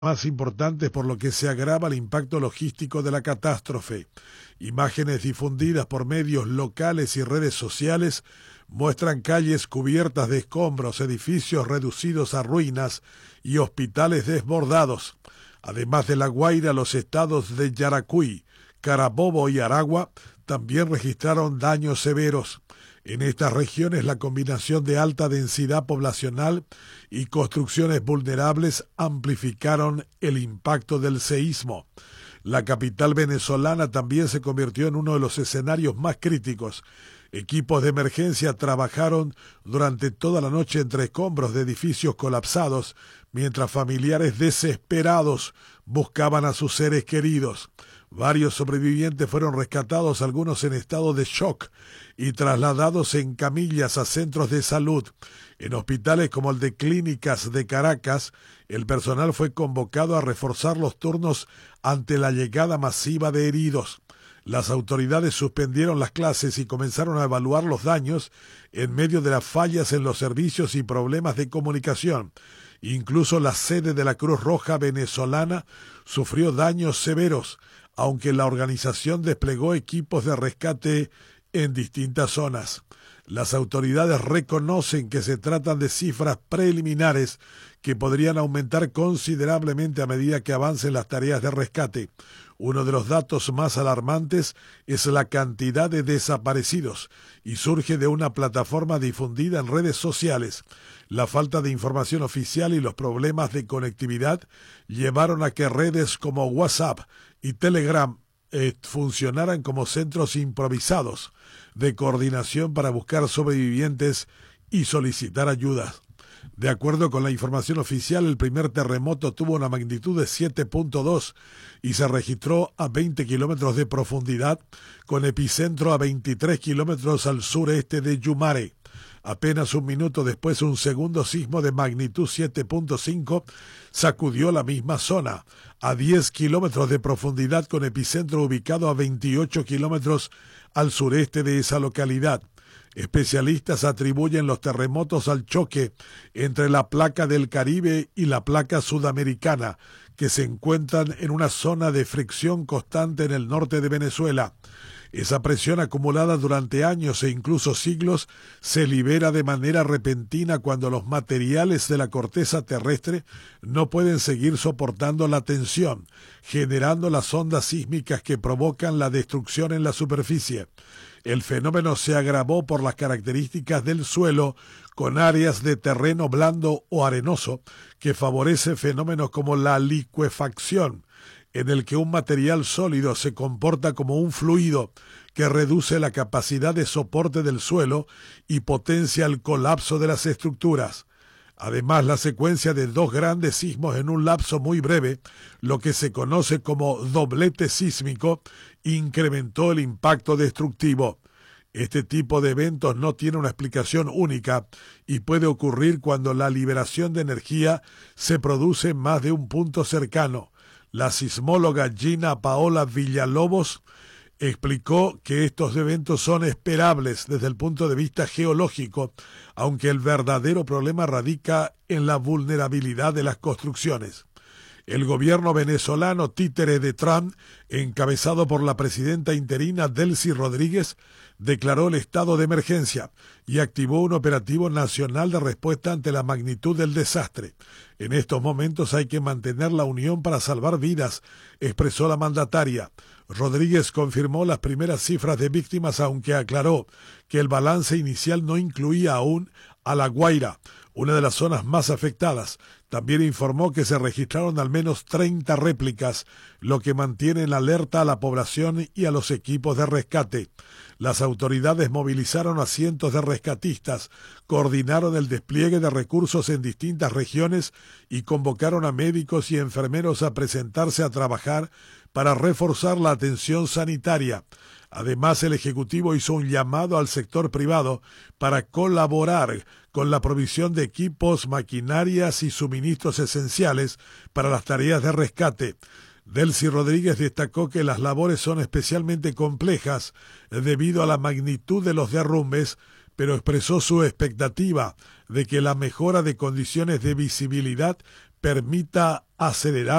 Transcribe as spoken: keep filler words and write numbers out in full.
más importantes, por lo que se agrava el impacto logístico de la catástrofe. Imágenes difundidas por medios locales y redes sociales muestran calles cubiertas de escombros, edificios reducidos a ruinas y hospitales desbordados. Además de La Guaira, los estados de Yaracuy, Carabobo y Aragua también registraron daños severos. En estas regiones, la combinación de alta densidad poblacional y construcciones vulnerables amplificaron el impacto del seísmo. La capital venezolana también se convirtió en uno de los escenarios más críticos. Equipos de emergencia trabajaron durante toda la noche entre escombros de edificios colapsados, mientras familiares desesperados buscaban a sus seres queridos. Varios sobrevivientes fueron rescatados, algunos en estado de shock, y trasladados en camillas a centros de salud. En hospitales como el de Clínicas de Caracas, el personal fue convocado a reforzar los turnos ante la llegada masiva de heridos. Las autoridades suspendieron las clases y comenzaron a evaluar los daños en medio de las fallas en los servicios y problemas de comunicación. Incluso la sede de la Cruz Roja venezolana sufrió daños severos, aunque la organización desplegó equipos de rescate en distintas zonas. Las autoridades reconocen que se tratan de cifras preliminares que podrían aumentar considerablemente a medida que avancen las tareas de rescate. Uno de los datos más alarmantes es la cantidad de desaparecidos y surge de una plataforma difundida en redes sociales. La falta de información oficial y los problemas de conectividad llevaron a que redes como WhatsApp y Telegram eh, funcionaran como centros improvisados de coordinación para buscar sobrevivientes y solicitar ayuda. De acuerdo con la información oficial, el primer terremoto tuvo una magnitud de siete punto dos y se registró a veinte kilómetros de profundidad, con epicentro a veintitrés kilómetros al sureste de Yumare. Apenas un minuto después, un segundo sismo de magnitud siete punto cinco sacudió la misma zona, a diez kilómetros de profundidad, con epicentro ubicado a veintiocho kilómetros al sureste de esa localidad. Especialistas atribuyen los terremotos al choque entre la placa del Caribe y la placa sudamericana, que se encuentran en una zona de fricción constante en el norte de Venezuela. Esa presión acumulada durante años e incluso siglos se libera de manera repentina cuando los materiales de la corteza terrestre no pueden seguir soportando la tensión, generando las ondas sísmicas que provocan la destrucción en la superficie. El fenómeno se agravó por las características del suelo, con áreas de terreno blando o arenoso que favorece fenómenos como la licuefacción, en el que un material sólido se comporta como un fluido que reduce la capacidad de soporte del suelo y potencia el colapso de las estructuras. Además, la secuencia de dos grandes sismos en un lapso muy breve, lo que se conoce como doblete sísmico, incrementó el impacto destructivo. Este tipo de eventos no tiene una explicación única y puede ocurrir cuando la liberación de energía se produce en más de un punto cercano. La sismóloga Gina Paola Villalobos explicó que estos eventos son esperables desde el punto de vista geológico, aunque el verdadero problema radica en la vulnerabilidad de las construcciones. El gobierno venezolano, títere de Trump, encabezado por la presidenta interina Delcy Rodríguez, declaró el estado de emergencia y activó un operativo nacional de respuesta ante la magnitud del desastre. En estos momentos hay que mantener la unión para salvar vidas, expresó la mandataria. Rodríguez confirmó las primeras cifras de víctimas, aunque aclaró que el balance inicial no incluía aún a La Guaira, una de las zonas más afectadas. También informó que se registraron al menos treinta réplicas, lo que mantiene en alerta a la población y a los equipos de rescate. Las autoridades movilizaron a cientos de rescatistas, coordinaron el despliegue de recursos en distintas regiones y convocaron a médicos y enfermeros a presentarse a trabajar para reforzar la atención sanitaria. Además, el Ejecutivo hizo un llamado al sector privado para colaborar con la provisión de equipos, maquinarias y suministros esenciales para las tareas de rescate. Delcy Rodríguez destacó que las labores son especialmente complejas debido a la magnitud de los derrumbes, pero expresó su expectativa de que la mejora de condiciones de visibilidad permita acelerar